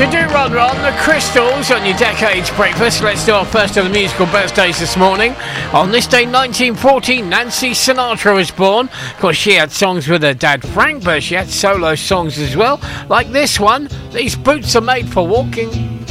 Run Run, the Crystals on your Decades Breakfast. Let's do our first of the musical birthdays this morning. On this day, 1940, Nancy Sinatra was born. Of course, she had songs with her dad Frank, but she had solo songs as well, like this one, These Boots Are Made for Walking.